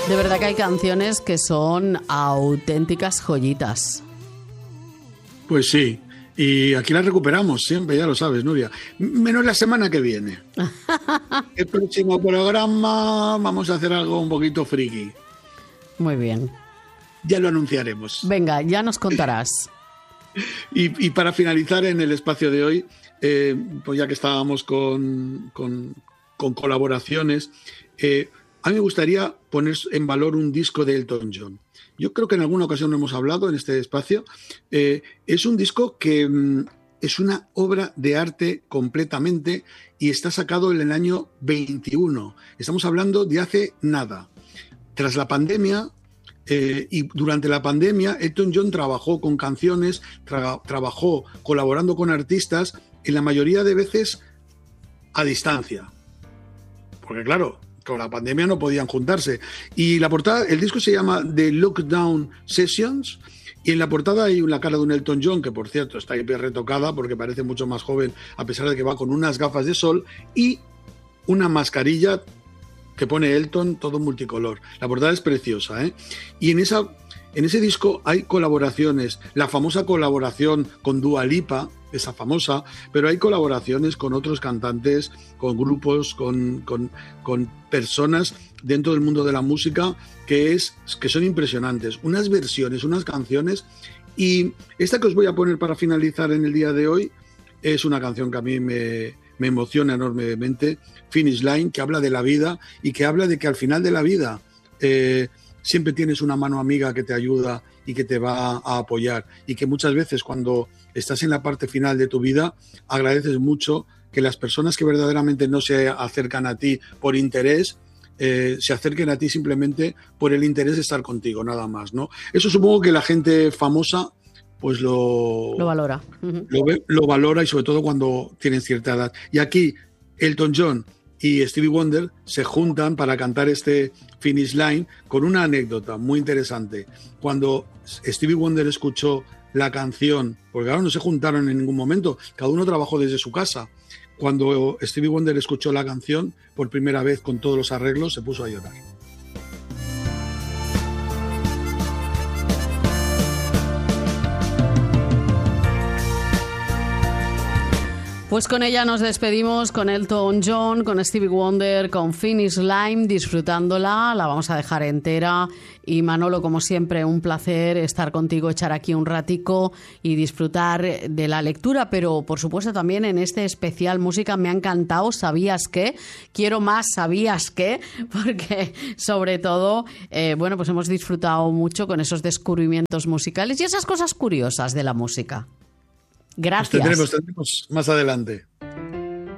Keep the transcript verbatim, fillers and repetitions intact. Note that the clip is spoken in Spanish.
De verdad que hay canciones que son auténticas joyitas. Pues sí, y aquí las recuperamos siempre, ya lo sabes, Nuria. Menos la semana que viene. El próximo programa vamos a hacer algo un poquito friki. Muy bien. Ya lo anunciaremos. Venga, ya nos contarás. Y, y para finalizar en el espacio de hoy, eh, pues ya que estábamos con, con, con colaboraciones, eh, a mí me gustaría poner en valor un disco de Elton John. Yo creo que en alguna ocasión hemos hablado en este espacio. Eh, es un disco que mm, es una obra de arte completamente y está sacado en el año veintiuno. Estamos hablando de hace nada. Tras la pandemia, eh, y durante la pandemia, Elton John trabajó con canciones, tra- trabajó colaborando con artistas, en la mayoría de veces a distancia. Porque claro, con la pandemia no podían juntarse. Y la portada, el disco se llama The Lockdown Sessions, y en la portada hay la cara de un Elton John, que por cierto está hiper retocada porque parece mucho más joven, a pesar de que va con unas gafas de sol y una mascarilla que pone Elton, todo multicolor. La portada es preciosa, ¿eh? Y en, esa, en ese disco hay colaboraciones, la famosa colaboración con Dua Lipa, esa famosa, pero hay colaboraciones con otros cantantes, con grupos, con, con, con personas dentro del mundo de la música que, es, que son impresionantes. Unas versiones, unas canciones, y esta que os voy a poner para finalizar en el día de hoy es una canción que a mí me, me emociona enormemente, Finish Line, que habla de la vida y que habla de que al final de la vida eh, siempre tienes una mano amiga que te ayuda y que te va a apoyar, y que muchas veces cuando estás en la parte final de tu vida agradeces mucho que las personas que verdaderamente no se acercan a ti por interés eh, se acerquen a ti simplemente por el interés de estar contigo, nada más, ¿no? Eso supongo que la gente famosa pues lo, Lo valora. Uh-huh. Lo, ve, lo valora, y sobre todo cuando tienen cierta edad. Y aquí Elton John y Stevie Wonder se juntan para cantar este Finish Line con una anécdota muy interesante. Cuando Stevie Wonder escuchó la canción, porque claro, no se juntaron en ningún momento, cada uno trabajó desde su casa. Cuando Stevie Wonder escuchó la canción por primera vez con todos los arreglos, se puso a llorar. Pues con ella nos despedimos, con Elton John, con Stevie Wonder, con Finish Line, disfrutándola. La vamos a dejar entera. Y Manolo, como siempre, un placer estar contigo, echar aquí un ratico y disfrutar de la lectura, pero por supuesto también en este especial música me ha encantado. ¿Sabías qué? Quiero más, ¿sabías qué? Porque sobre todo, eh, bueno, pues hemos disfrutado mucho con esos descubrimientos musicales y esas cosas curiosas de la música. Gracias. Pues tendremos, tendremos más adelante.